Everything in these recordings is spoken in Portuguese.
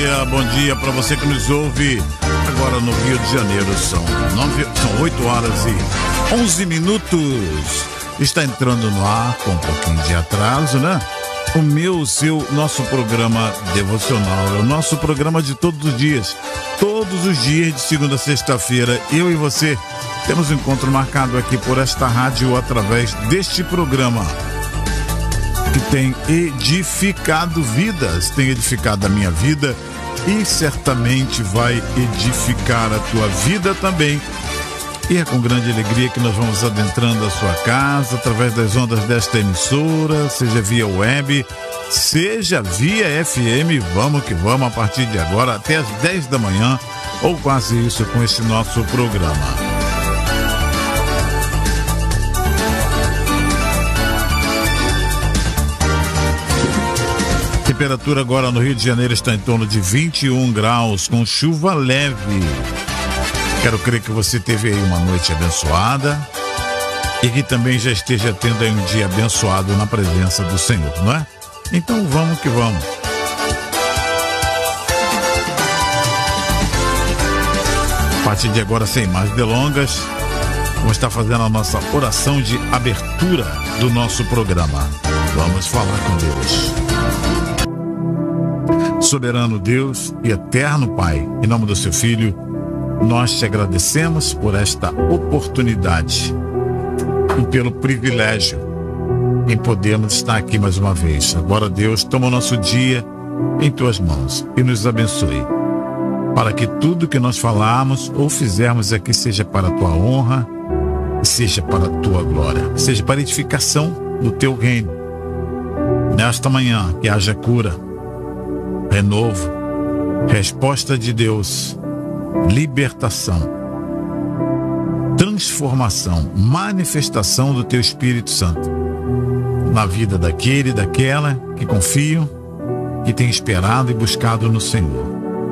bom dia para você que nos ouve agora no Rio de Janeiro. São 8 horas e 11 minutos. Está entrando no ar com um pouquinho de atraso, né? Nosso programa devocional, é o nosso programa de todos os dias, de segunda a sexta-feira. Eu e você temos um encontro marcado aqui por esta rádio através deste programa que tem edificado vidas, tem edificado a minha vida e certamente vai edificar a tua vida também. E é com grande alegria que nós vamos adentrando a sua casa através das ondas desta emissora, seja via web, seja via FM. Vamos que vamos, a partir de agora até as 10 da manhã, ou quase isso, com esse nosso programa. A temperatura agora no Rio de Janeiro está em torno de 21 graus, com chuva leve. Quero crer que você teve aí uma noite abençoada e que também já esteja tendo aí um dia abençoado na presença do Senhor, não é? Então vamos que vamos. A partir de agora, sem mais delongas, vamos estar fazendo a nossa oração de abertura do nosso programa. Vamos falar com Deus. Soberano Deus e eterno Pai, em nome do seu Filho, nós te agradecemos por esta oportunidade e pelo privilégio em podermos estar aqui mais uma vez. Agora, Deus, toma o nosso dia em tuas mãos e nos abençoe, para que tudo que nós falarmos ou fizermos aqui seja para a tua honra, seja para a tua glória, seja para a edificação do teu reino. Nesta manhã, que haja cura, renovo, resposta de Deus, libertação, transformação, manifestação do teu Espírito Santo na vida daquele e daquela que confiam, que tem esperado e buscado no Senhor.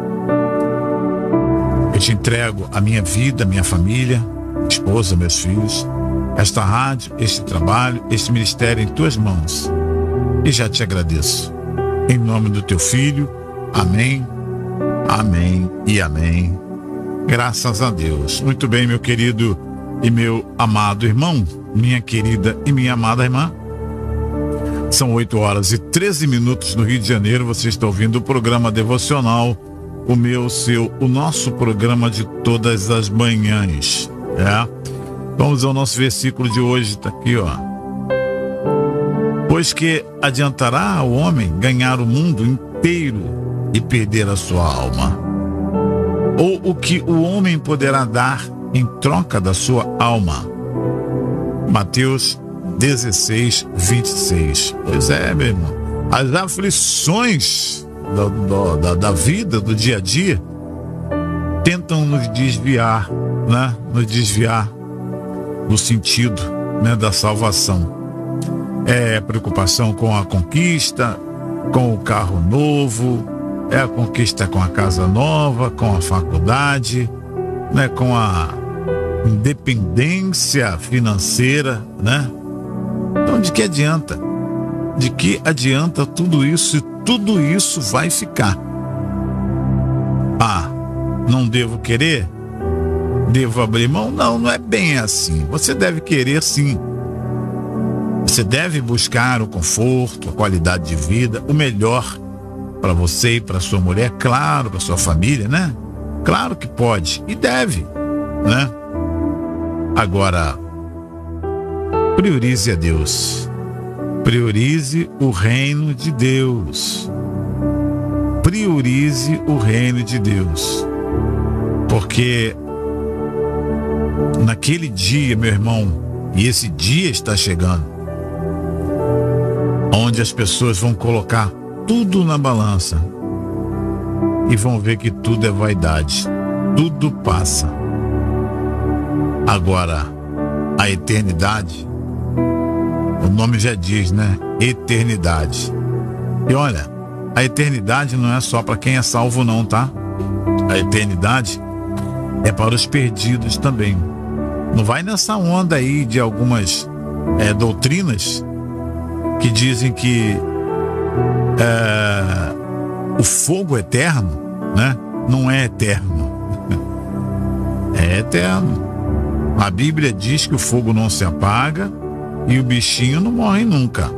Eu te entrego a minha vida, a minha família, esposa, meus filhos, esta rádio, este trabalho, este ministério em tuas mãos, e já te agradeço. Em nome do teu Filho, amém, amém e amém. Graças a Deus. Muito bem, meu querido e meu amado irmão, minha querida e minha amada irmã. São 8 horas e 13 minutos no Rio de Janeiro. Você está ouvindo o programa devocional, o nosso programa de todas as manhãs. Vamos ao nosso versículo de hoje, está aqui, ó. Pois que adiantará ao homem ganhar o mundo inteiro e perder a sua alma? Ou o que o homem poderá dar em troca da sua alma? Mateus 16, 26. Pois é, meu irmão. As aflições da vida, do dia a dia, tentam nos desviar, né? Nos desviar do sentido, né? Da salvação. É preocupação com a conquista, com o carro novo, é a conquista com a casa nova, com a faculdade, né, com a independência financeira, né? Então, de que adianta? De que adianta tudo isso? E tudo isso vai ficar. Ah, não devo querer? Devo abrir mão? Não, não é bem assim. Você deve querer, sim. Você deve buscar o conforto, a qualidade de vida, o melhor para você e para sua mulher, claro, para sua família, né? Claro que pode e deve, né? Agora, priorize a Deus. Priorize o reino de Deus. Priorize o reino de Deus. Porque naquele dia, meu irmão, e esse dia está chegando, onde as pessoas vão colocar tudo na balança e vão ver que tudo é vaidade, tudo passa. Agora, a eternidade, o nome já diz, né? Eternidade. E olha, a eternidade não é só para quem é salvo não, tá? A eternidade é para os perdidos também. Não vai nessa onda aí de algumas doutrinas que dizem que o fogo eterno né? Não é eterno. É eterno. A Bíblia diz que o fogo não se apaga e o bichinho não morre nunca.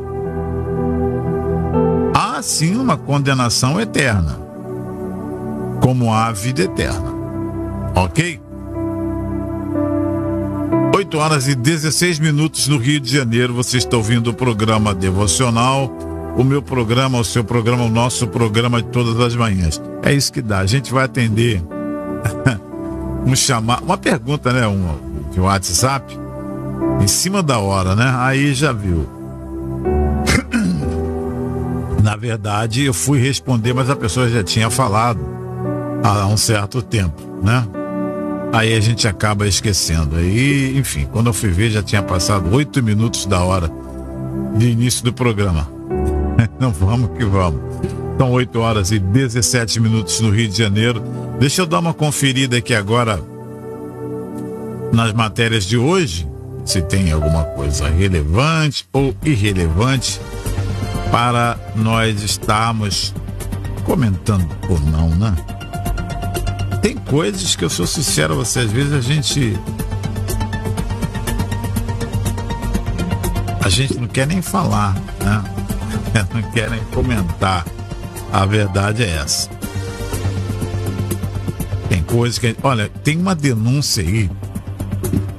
Há sim uma condenação eterna, como há a vida eterna. Ok? 8 horas e 16 minutos no Rio de Janeiro. Você está ouvindo o programa Devocional, o meu programa, o seu programa, o nosso programa de todas as manhãs. É isso que dá. A gente vai atender uma pergunta, né? De WhatsApp, em cima da hora, né? Aí já viu. Na verdade, eu fui responder, mas a pessoa já tinha falado há um certo tempo, né? Aí a gente acaba esquecendo. Aí, enfim, quando eu fui ver, já tinha passado 8 minutos da hora de início do programa. Então vamos que vamos. São 8 horas e 17 minutos no Rio de Janeiro. Deixa eu dar uma conferida aqui agora nas matérias de hoje, se tem alguma coisa relevante ou irrelevante para nós estarmos comentando ou não, né? Tem coisas que eu sou sincero a você, às vezes a gente não quer nem falar, né? Não quer nem comentar. A verdade é essa. Tem coisas que... Olha, tem uma denúncia aí